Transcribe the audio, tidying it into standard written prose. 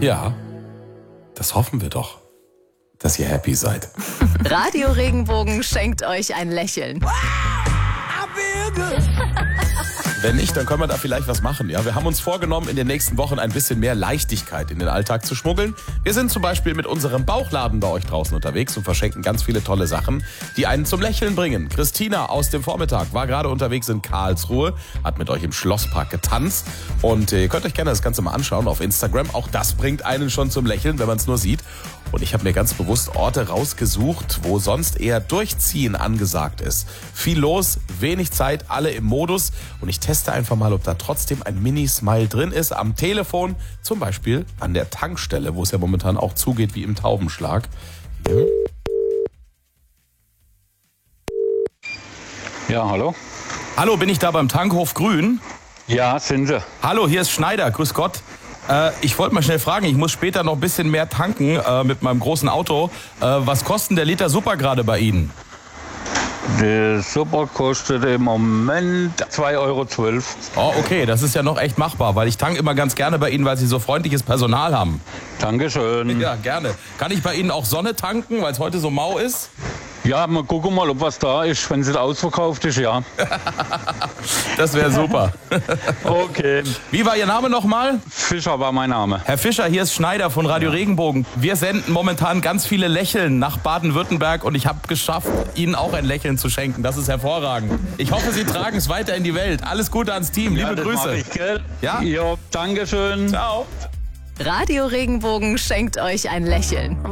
Ja, das hoffen wir doch, dass ihr happy seid. Radio Regenbogen schenkt euch ein Lächeln. Wenn nicht, dann können wir da vielleicht was machen. Ja, wir haben uns vorgenommen, in den nächsten Wochen ein bisschen mehr Leichtigkeit in den Alltag zu schmuggeln. Wir sind zum Beispiel mit unserem Bauchladen bei euch draußen unterwegs und verschenken ganz viele tolle Sachen, die einen zum Lächeln bringen. Christina aus dem Vormittag war gerade unterwegs in Karlsruhe, hat mit euch im Schlosspark getanzt. Und ihr könnt euch gerne das Ganze mal anschauen auf Instagram. Auch das bringt einen schon zum Lächeln, wenn man es nur sieht. Und ich habe mir ganz bewusst Orte rausgesucht, wo sonst eher Durchziehen angesagt ist. Viel los, wenig Zeit, alle im Modus. Und ich teste einfach mal, ob da trotzdem ein Mini-Smile drin ist. Am Telefon, zum Beispiel an der Tankstelle, wo es ja momentan auch zugeht wie im Taubenschlag. Hier. Ja, hallo? Hallo, bin ich da beim Tankhof Grün? Ja, sind Sie. Hallo, hier ist Schneider, grüß Gott. Ich wollte mal schnell fragen, ich muss später noch ein bisschen mehr tanken mit meinem großen Auto. Was kostet der Liter Super gerade bei Ihnen? Der Super kostet im Moment 2,12 Euro. Oh, okay, das ist ja noch echt machbar, weil ich tanke immer ganz gerne bei Ihnen, weil Sie so freundliches Personal haben. Dankeschön. Ja, gerne. Kann ich bei Ihnen auch Sonne tanken, weil es heute so mau ist? Ja, mal gucken mal, ob was da ist. Wenn es ausverkauft ist, ja. Das wäre super. Okay. Wie war Ihr Name nochmal? Fischer war mein Name. Herr Fischer, hier ist Schneider von Radio Regenbogen. Wir senden momentan ganz viele Lächeln nach Baden-Württemberg und ich habe geschafft, Ihnen auch ein Lächeln zu schenken. Das ist hervorragend. Ich hoffe, Sie tragen es weiter in die Welt. Alles Gute ans Team. Liebe das Grüße. mach ich, gell? Ja? Jo, Dankeschön. Ciao. Radio Regenbogen schenkt euch ein Lächeln.